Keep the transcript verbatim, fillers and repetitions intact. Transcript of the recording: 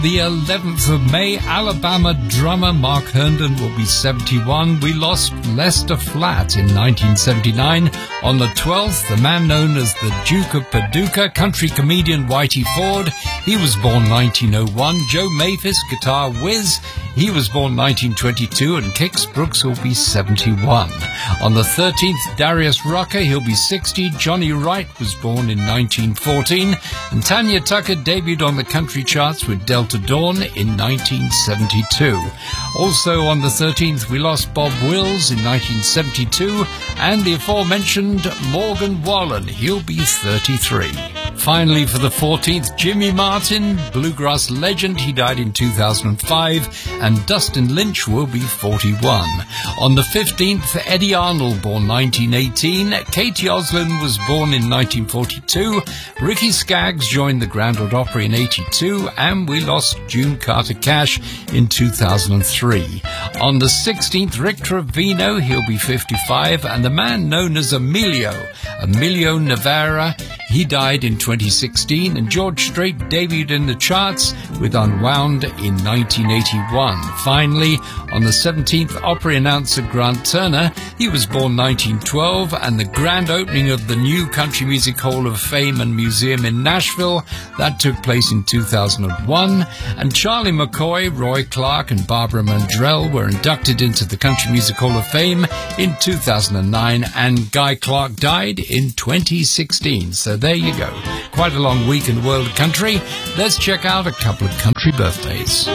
The eleventh of May, Alabama drummer Mark Herndon will be seventy-one. We lost Lester Flatt in nineteen seventy-nine. On the twelfth, the man known as the Duke of Paducah, country comedian Whitey Ford. He was born nineteen oh one. Joe Maphis, guitar whiz. He was born nineteen twenty-two, and Kix Brooks will be seventy-one. On the thirteenth, Darius Rucker, he'll be sixty. Johnny Wright was born in nineteen fourteen, and Tanya Tucker debuted on the country charts with Delta Dawn in nineteen seventy-two. Also on the thirteenth, we lost Bob Wills in nineteen seventy-two, and the aforementioned Morgan Wallen, he'll be thirty-three. Finally, for the fourteenth, Jimmy Martin, bluegrass legend, he died in two thousand five, and Dustin Lynch will be forty-one. On the fifteenth, Eddie Arnold, born nineteen eighteen. Katie Oslin was born in nineteen forty-two. Ricky Skaggs joined the Grand Ole Opry in eighty-two, and we lost June Carter Cash in two thousand three. On the sixteenth, Rick Trevino, he'll be fifty-five, and the man known as Emilio, Emilio Navarra, he died in twenty sixteen, and George Strait debuted in the charts with Unwound in nineteen eighty-one. Finally, on the seventeenth, Opry announcer Grant Turner, he was born nineteen twelve, and the grand opening of the new Country Music Hall of Fame and Museum in Nashville, that took place in two thousand one, and Charlie McCoy, Roy Clark, and Barbara Mandrell were inducted into the Country Music Hall of Fame in two thousand nine, and Guy Clark died in twenty sixteen. So there you go. Quite a long week in the world of country. Let's check out a couple of country birthdays.